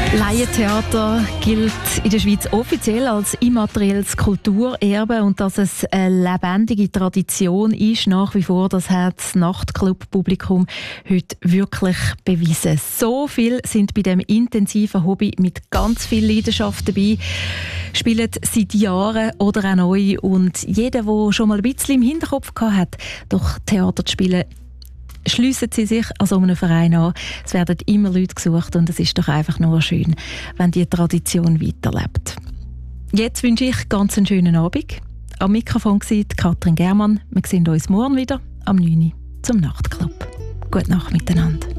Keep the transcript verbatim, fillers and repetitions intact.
Laientheater gilt in der Schweiz offiziell als immaterielles Kulturerbe und dass es eine lebendige Tradition ist, nach wie vor, das hat das Nachtclub-Publikum heute wirklich bewiesen. So viel sind bei dem intensiven Hobby mit ganz viel Leidenschaft dabei, spielen seit Jahren oder auch neu und jeder, der schon mal ein bisschen im Hinterkopf hat, doch Theater zu spielen, schliessen Sie sich an so einem Verein an. Es werden immer Leute gesucht und es ist doch einfach nur schön, wenn die Tradition weiterlebt. Jetzt wünsche ich ganz einen schönen Abend. Am Mikrofon war Katrin Germann. Wir sehen uns morgen wieder am neun Uhr zum Nachtclub. Gute Nacht miteinander.